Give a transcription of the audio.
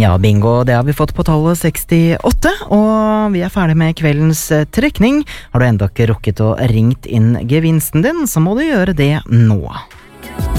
Ja, bingo, det har vi fått på tallet 68, og vi ferdig med kveldens trekning. Har du enda ikke rukket å ringt inn gevinsten din, så må du gjøre det nå.